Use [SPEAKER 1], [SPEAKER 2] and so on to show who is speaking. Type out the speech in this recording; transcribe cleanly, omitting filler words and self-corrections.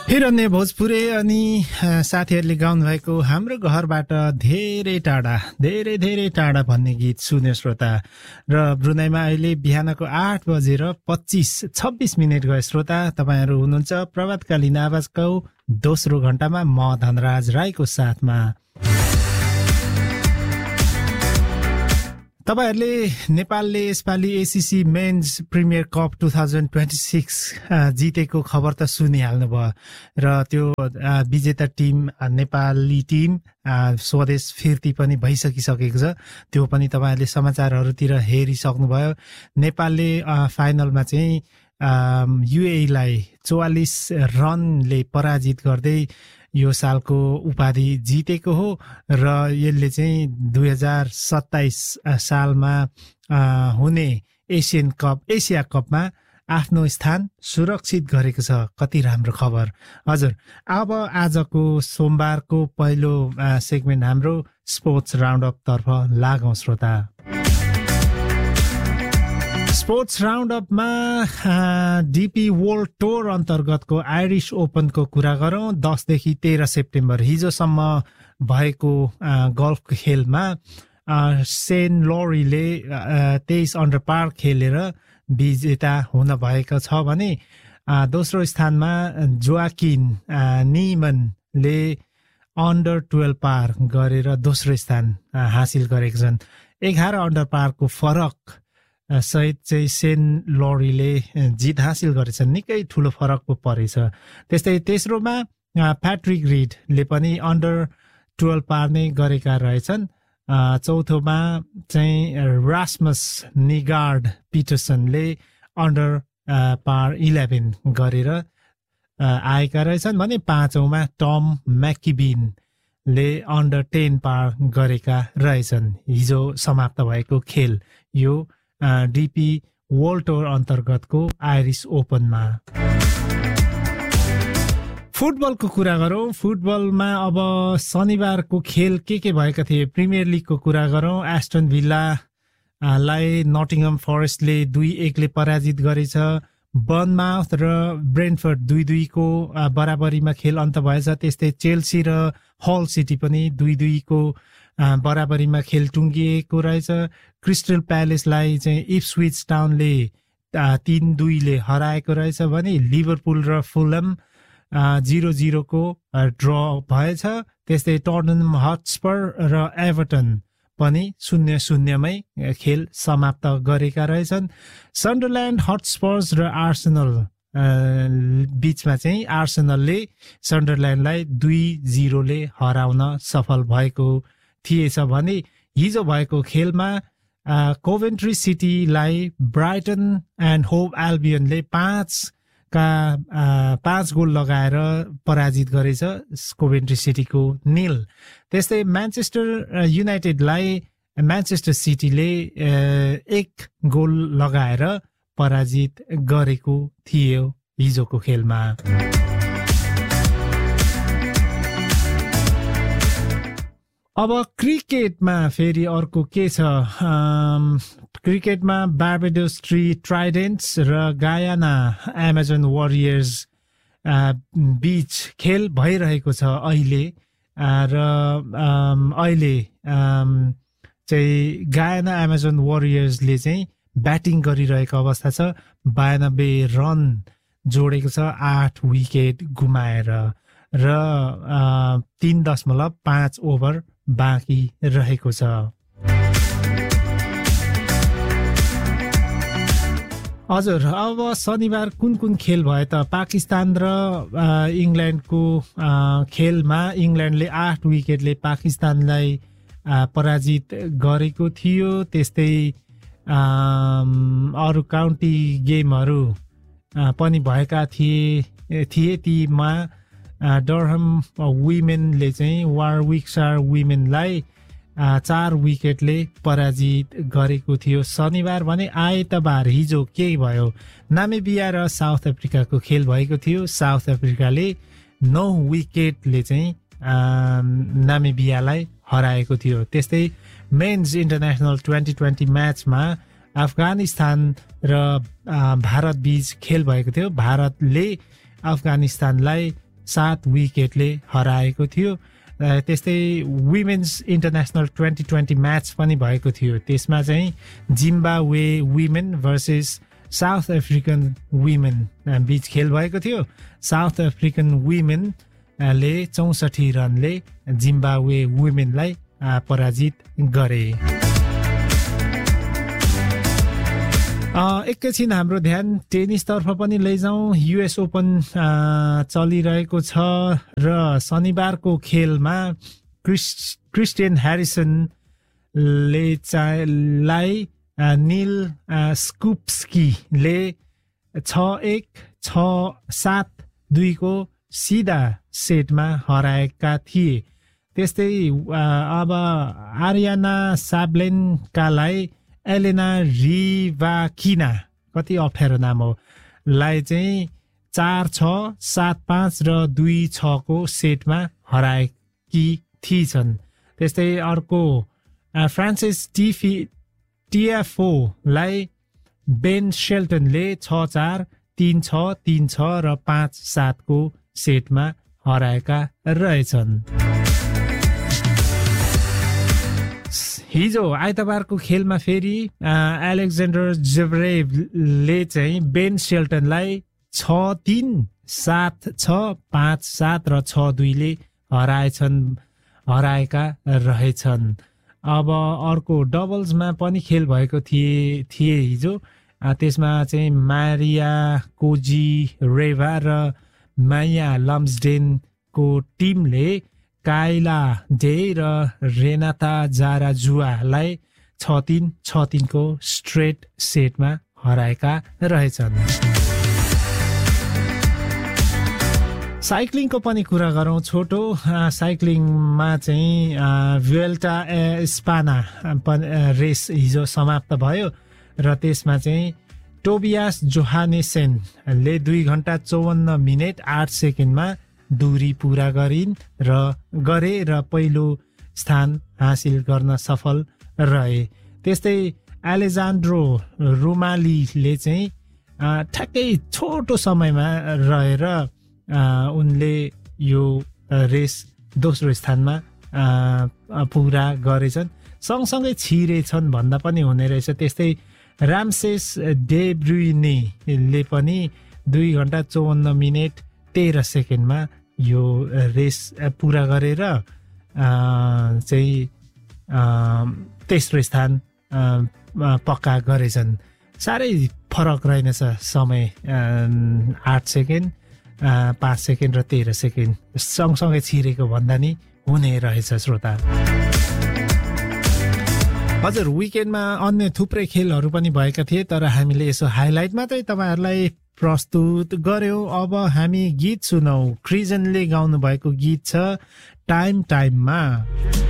[SPEAKER 1] फेरि अन्य भोजपुरे अनि साथीहरूले गाउनु भएको हाम्रो घरबाट धेरै टाढा भन्ने गीत सुन्यो श्रोता। र ब्रुनाईमा अहिले बिहानको 8:26 गए श्रोता। तपाईहरू हुनुहुन्छ प्रभातकालीन आवाजको दोस्रो घण्टामा म धनराज राईको साथमा। तपाईहरुले नेपालले यसपालि एसीसी मेन्स प्रिमियर कप 2026 जितेको खबर त सुनिहाल्नु भयो र त्यो विजेता टिम नेपाली टिम स्वदेश फिर्ती पनि भइसकिसकेको छ। त्यो पनि तपाईहरुले समाचारहरुतिर हेरिसक्नुभयो। नेपालले फाइनलमा चाहिँ युएई लाई 44 रनले पराजित गर्दै यो सालको उपाधि जितेको हो र यसले चाहिँ 2027 सालमा हुने एसिया कपमा आफ्नो स्थान सुरक्षित गरेको छ। कति राम्रो खबर। हजुर, अब आजको सोमबारको पहिलो सेगमेन्ट हाम्रो स्पोर्ट्स राउन्ड अप तर्फ लागौं श्रोता। Sports round अपमा DP world tour अन्तर्गतको आइरिस ओपनको कुरा गरौँ। 10 देखि 13 सेप्टेम्बर हिजोसम्म भएको गल्फ खेलमा सेन लरीले 23 अन्डर पार खेलेर विजेता हुन भएको छ भने दोस्रो स्थानमा जोआकिन नीमनले अन्डर 12 पार गरेर दोस्रो स्थान हासिल गरेका छन्। 11 अन्डर पारको फरक सहित चाहिँ सेन लरीले जित हासिल गरेछन्। निकै ठुलो फरक पो परेछ। त्यस्तै तेस्रोमा प्याट्रिक रिडले पनि अन्डर 12 पार नै गरेका रहेछन्। चौथोमा चाहिँ रास्मस निगार्ड पिटरसनले अन्डर पार 11 गरेर आएका रहेछन् भने पाँचौंमा टम म्याकिबिनले अन्डर 10 पार गरेका रहेछन्। हिजो समाप्त भएको खेल यो डीपी वर्ल्ड टुर अन्तर्गतको आइरिस ओपनमा। फुटबलको कुरा गरौँ। फुटबलमा अब शनिबारको खेल के भएका थिए। प्रिमियर लिगको कुरा गरौँ। एस्टन भिल्लालाई नटिङहम फरेस्टले 2-1 ले पराजित गरेछ। बर्नमाउथ र ब्रेन्टफोर्ड 2-2 को बराबरीमा खेल अन्त भएछ। त्यस्तै चेल्सी र हल सिटी पनि 2-2 को बराबरीमा खेल टुङ्गिएको रहेछ। क्रिस्टल प्यालेसलाई चाहिँ इप्सविच टाउनले 3-2 ले हराएको रहेछ भने लिभरपुल र फुलहम 0-0 को ड्र भएछ। त्यस्तै टटनहम हटस्पर र एभर्टन पनि 0-0 मै खेल समाप्त गरेका रहेछन्। सन्डरल्यान्ड हटस्पर्स र आर्सेनल बीचमा चाहिँ आर्सेनलले सन्डरल्यान्डलाई 2-0 ले हराउन सफल भएको थिएछ भने हिजो भएको खेलमा कोभेन्ट्री सिटीलाई ब्राइटन एन्ड होभ एल्बियनले 5 गोल लगाएर पराजित गरेछ। कोभेन्ट्री सिटीको 0। त्यस्तै म्यानचेस्टर युनाइटेडलाई म्यानचेस्टर सिटीले 1 गोल लगाएर पराजित गरेको थियो हिजोको खेलमा। अब क्रिकेटमा फेरि अर्को के छ। क्रिकेटमा बार्बाडोस ट्राइडेन्ट्स र गायाना एमाजोन वारियर्स बीच खेल भइरहेको छ अहिले। र अहिले चाहिँ गायाना एमाजोन वारियर्सले चाहिँ ब्याटिङ गरिरहेको अवस्था छ। 92 रन जोडेको छ 8 विकेट गुमाएर र 3.5 ओभर बाँकी रहेको छ। हजुर, अब शनिबार कुन खेल भयो त। पाकिस्तान र इङ्ल्यान्डको खेलमा इङ्ल्यान्डले 8 विकेटले पाकिस्तानलाई पराजित गरेको थियो। त्यस्तै अरू काउन्टी गेमहरू पनि भएका थिए। तीमा डरहम वुमेनले चाहिँ वारविकशायर वुमेनलाई 4 विकेटले पराजित गरेको थियो शनिबार भने। आइतबार हिजो के भयो। नामिबिया र साउथ अफ्रिकाको खेल भएको थियो। साउथ अफ्रिकाले 9 विकेटले चाहिँ नामिबियालाई हराएको थियो। त्यस्तै मेन्स इन्टरनेसनल 2020 म्याचमा अफगानिस्तान र भारत बीच खेल भएको थियो। भारतले अफगानिस्तानलाई 7 विकेटले हराएको थियो। त्यस्तै वुमेन्स इन्टरनेसनल 2020 म्याच पनि भएको थियो। त्यसमा चाहिँ Zimbabwe women versus south African women बीच खेल भएको थियो। साउथ अफ्रिकन वुमेनले 64 रनले जिम्बाब्वे वुमेनलाई पराजित गरे। एकैछिन हाम्रो ध्यान टेनिसतर्फ पनि लैजाउँ। युएस ओपन चलिरहेको छ र शनिबारको खेलमा क्रिस्टियन ह्यारिसनले निल स्कुप्स्कीले 6-1 6-7-2 को सिधा सेटमा हराएका थिए। त्यस्तै अब आर्याना साब्लेन्कालाई एलेना रिभाकिना, कति अप्ठ्यारो नाम हो, लाई चाहिँ 4-6 7-5 र 2-6 को सेटमा हराएकी थिएछन्। त्यस्तै अर्को फ्रान्सिस टिएफओलाई बेन शेल्टनले 6-4 3-6 3-6 र 5-7 को सेटमा हराएका रहेछन्। हिजो आइतबारको खेलमा फेरि एलेक्जेन्डर जेभरेभले चाहिँ बेन शेल्टनलाई 6-3 7-6 5-7 र 6-2 ले हराएका रहेछन्। अब अर्को डबल्समा पनि खेल भएको थिए हिजो। त्यसमा चाहिँ मारिया कोजिरेभा र माया लम्सडेनको टिमले काइला डे र रेनाता जाराजुवालाई 6-3 6-3 को स्ट्रेट सेटमा हराएका रहेछन्। साइक्लिङको पनि कुरा गरौँ छोटो। साइक्लिङमा चाहिँ भुएल्टा एस्पाना रेस हिजो समाप्त भयो र त्यसमा चाहिँ टोबियास जोहानेसेनले 2 घण्टा 54 मिनेट 8 सेकेन्डमा दूरी पूरा गरे र पहिलो स्थान हासिल गर्न सफल रहे। त्यस्तै एलेजान्ड्रो रोमालीले चाहिँ ठ्याक्कै छोटो समयमा रहेर उनले यो रेस दोस्रो स्थानमा पुरा गरेछन्। सँगसँगै छिरेछन् भन्दा पनि हुने रहेछ। त्यस्तै रामसेस डेब्रुइनेले पनि 2 घण्टा 54 मिनेट 13 सेकेन्डमा यो रेस पुरा गरेर चाहिँ तेस्रो स्थान पक्का गरेछन्। साह्रै फरक रहेनछ समय, 8 सेकेन्ड 5 सेकेन्ड र 13 सेकेन्ड सँगसँगै छिरेको भन्दा नि हुने रहेछ श्रोता। हजुर, विकेन्डमा अन्य थुप्रै खेलहरू पनि भएका थिए, तर हामीले यसो हाइलाइट मात्रै तपाईहरुलाई प्रस्तुत गर्यौं। अब हामी गीत सुनौ। क्रिजनले गाउनु भएको गीत छ टाइम टाइममा।